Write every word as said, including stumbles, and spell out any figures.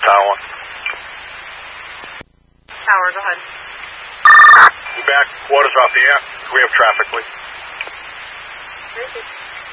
Tower one. Tower, go ahead. We're back. Waters off the air. We have traffic, please. Thank you.